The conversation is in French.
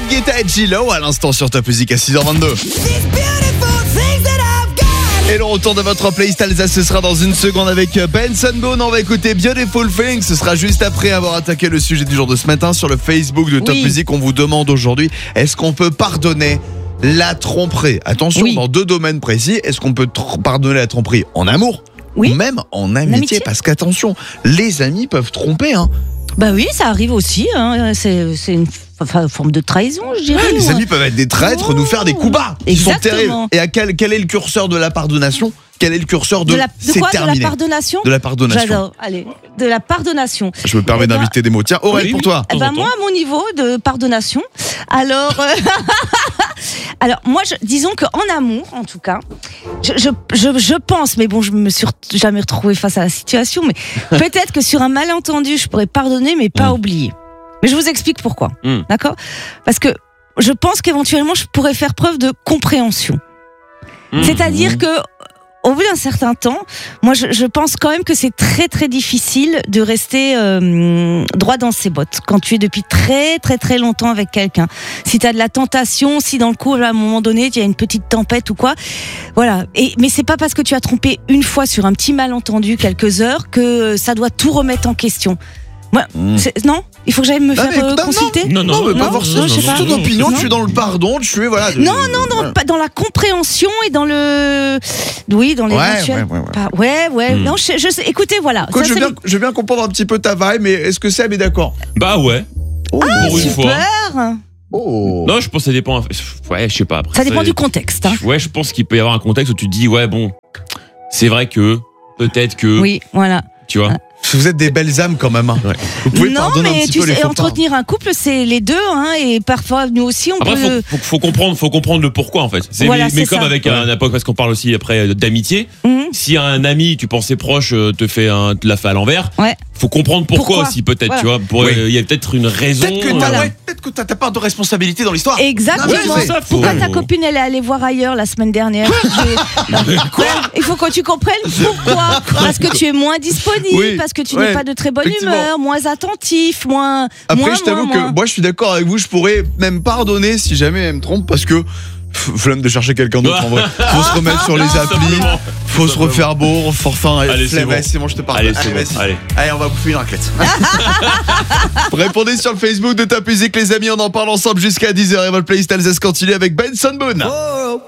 Guetta et J-Lo à l'instant sur Top Music à 6h22. Et le retour de votre playlist Alsace, ce sera dans une seconde avec Benson Boone. On va écouter Beautiful Things. Ce sera juste après avoir attaqué le sujet du jour de ce matin sur le Facebook de Top Music. On vous demande aujourd'hui, est-ce qu'on peut pardonner la tromperie? Attention, dans deux domaines précis. Est-ce qu'on peut pardonner la tromperie en amour ou même en amitié? Parce qu'attention, les amis peuvent tromper. Bah oui, ça arrive aussi. C'est une forme de trahison, je dirais. Les amis peuvent être des traîtres, nous faire des coups bas. Ils sont terribles. Et quel est le curseur de la pardonnation? Quel est le curseur de c'est terminé? De la pardonnation? De la pardonnation. J'adore. Allez, de la pardonnation. Je me permets d'inviter des mots. Tiens, Aurèle, pour toi. Moi, à mon niveau de pardonnation, alors moi, disons qu'en amour, en tout cas, je pense, mais bon, je me suis jamais retrouvée face à la situation, mais peut-être que sur un malentendu, je pourrais pardonner, mais pas oublier. Mais je vous explique pourquoi. D'accord? Parce que je pense qu'éventuellement, je pourrais faire preuve de compréhension. C'est-à-dire que au bout d'un certain temps, moi je pense quand même que c'est très très difficile de rester droit dans ses bottes quand tu es depuis très très très longtemps avec quelqu'un. Si tu as de la tentation, si dans le couple à un moment donné il y a une petite tempête ou quoi, voilà. Mais c'est pas parce que tu as trompé une fois sur un petit malentendu quelques heures que ça doit tout remettre en question. Ouais, non, il faut que j'aille me faire consulter. Non, mais pas forcément. C'est ton opinion. Tu es dans le pardon. Tu es voilà. Non, pas dans la compréhension et dans le. Oui, dans l'éventuel. Ouais. Non, je sais. Écoutez, voilà. Écoute, je veux bien comprendre un petit peu ta vibe, mais est-ce que Seb est d'accord? Bah ouais. Pour une fois. Non, je pense que ça dépend. Ouais, je sais pas. Après, ça dépend du contexte. Ouais, je pense qu'il peut y avoir un contexte où tu te dis ouais bon, c'est vrai que peut-être que. Oui, voilà. Tu vois. Vous êtes des belles âmes quand même. Ouais. Vous pouvez pardonner un petit peu les faux pas. Entretenir un couple, c'est les deux, et parfois nous aussi on peut. Après, faut comprendre le pourquoi en fait. Mais comme avec un époque, parce qu'on parle aussi après d'amitié. Si un ami, tu pensais proche, te l'a fait à l'envers. Faut comprendre pourquoi aussi peut-être, tu vois. Il y a peut-être une raison. Peut-être que t'as ta part de responsabilité dans l'histoire. Exactement. Pourquoi ta copine elle est allée voir ailleurs la semaine dernière? Il faut que tu comprennes pourquoi. Parce que tu es moins disponible, parce que tu n'es pas de très bonne humeur, moins attentif, moins. Après, je t'avoue que moi je suis d'accord avec vous, je pourrais même pardonner si jamais elle me trompe parce que. Flemme de chercher quelqu'un d'autre en vrai. Faut se remettre sur les applis, faut se refaire beau, allez, c'est bon, je te parle. Allez, on va bouffer une raclette. Répondez sur le Facebook de Top Music les amis, on en parle ensemble jusqu'à 10h et votre playlist Alsace continue avec Benson Boone.